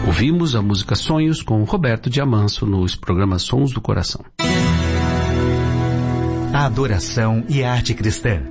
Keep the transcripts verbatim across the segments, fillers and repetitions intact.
Ouvimos a música Sonhos com Roberto Diamanso nos programas Sons do Coração. A adoração e a arte cristã.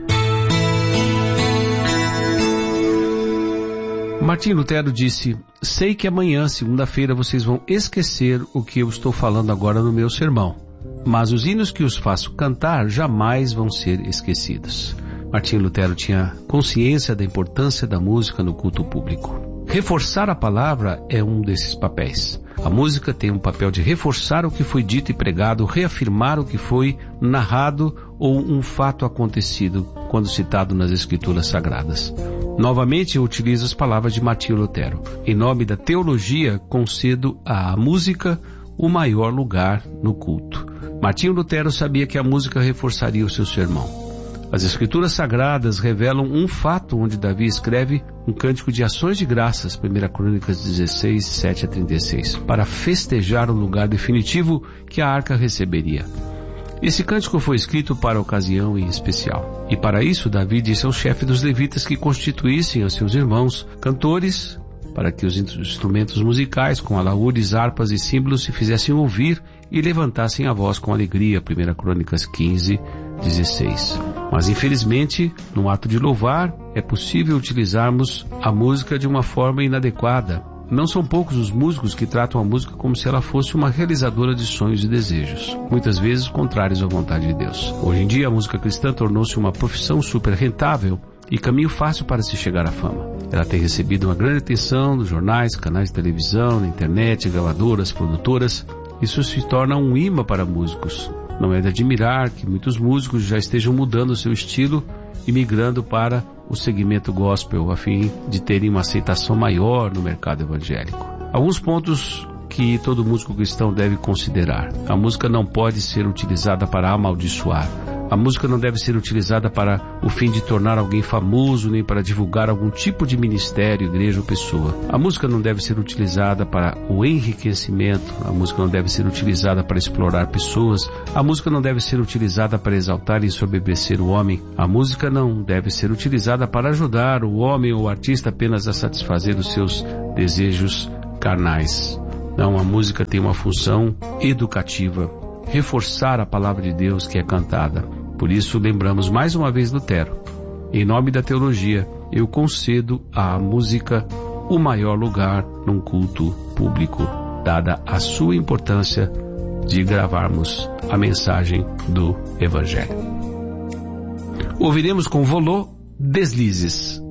Martim Lutero disse: sei que amanhã, segunda-feira, vocês vão esquecer o que eu estou falando agora no meu sermão, mas os hinos que os faço cantar jamais vão ser esquecidos. Martim Lutero tinha consciência da importância da música no culto público. Reforçar a palavra é um desses papéis. A música tem um papel de reforçar o que foi dito e pregado, reafirmar o que foi narrado ou um fato acontecido quando citado nas Escrituras Sagradas. Novamente eu utilizo as palavras de Martim Lutero. Em nome da teologia, concedo à música o maior lugar no culto. Martim Lutero sabia que a música reforçaria o seu sermão. As Escrituras Sagradas revelam um fato onde Davi escreve um cântico de ações de graças, primeira Crônicas dezesseis, sete a trinta e seis, para festejar o lugar definitivo que a arca receberia. Esse cântico foi escrito para a ocasião em especial. E para isso, Davi disse ao chefe dos levitas que constituíssem a seus irmãos cantores, para que os instrumentos musicais, com alaúdes, harpas e símbolos, se fizessem ouvir e levantassem a voz com alegria, primeira Crônicas quinze, dezesseis. Mas infelizmente, no ato de louvar, é possível utilizarmos a música de uma forma inadequada. Não são poucos os músicos que tratam a música como se ela fosse uma realizadora de sonhos e desejos, muitas vezes contrários à vontade de Deus. Hoje em dia, a música cristã tornou-se uma profissão super rentável e caminho fácil para se chegar à fama. Ela tem recebido uma grande atenção nos jornais, canais de televisão, na internet, gravadoras, produtoras. Isso se torna um imã para músicos. Não é de admirar que muitos músicos já estejam mudando o seu estilo e migrando para o segmento gospel, a fim de terem uma aceitação maior no mercado evangélico. Alguns pontos que todo músico cristão deve considerar. A música não pode ser utilizada para amaldiçoar. A música não deve ser utilizada para o fim de tornar alguém famoso, nem para divulgar algum tipo de ministério, igreja ou pessoa. A música não deve ser utilizada para o enriquecimento. A música não deve ser utilizada para explorar pessoas. A música não deve ser utilizada para exaltar e ensoberbecer o homem. A música não deve ser utilizada para ajudar o homem ou o artista apenas a satisfazer os seus desejos carnais. Não, a música tem uma função educativa, reforçar a palavra de Deus que é cantada. Por isso, lembramos mais uma vez Lutero. Em nome da teologia, eu concedo à música o maior lugar num culto público, dada a sua importância de gravarmos a mensagem do Evangelho. Ouviremos com Volô Deslizes.